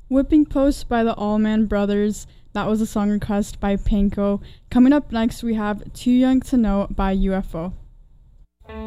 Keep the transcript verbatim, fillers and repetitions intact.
Whipping Post by the Allman Brothers. That was a song request by Panko. Coming up next, we have Too Young to Know by U F O.